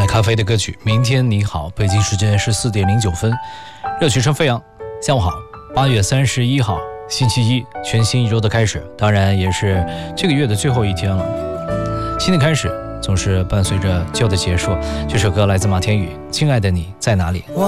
买咖啡的歌曲。明天你好，北京时间是4点09分，热曲声飞扬。下午好，8月31号，星期一，全新一周的开始，当然也是这个月的最后一天了。新的开始总是伴随着旧的结束。这首歌来自马天宇，《亲爱的你在哪里》。